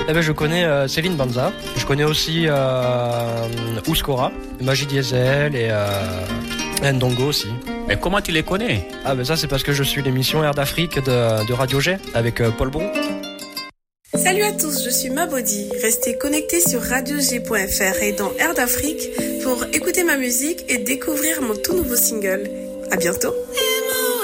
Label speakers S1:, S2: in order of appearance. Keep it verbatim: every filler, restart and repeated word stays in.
S1: Eh ben, je connais euh, Céline Banza. Je connais aussi euh, Ouskora, Magie Diesel et euh, Ndongo aussi.
S2: Mais comment tu les connais?
S1: Ah ben ça c'est parce que je suis l'émission Air d'Afrique de, de Radio G avec euh, Paul Brou.
S3: Salut à tous, je suis Mabodi. Restez connectés sur radio g point f r et dans Air d'Afrique pour écouter ma musique et découvrir mon tout nouveau single. À bientôt.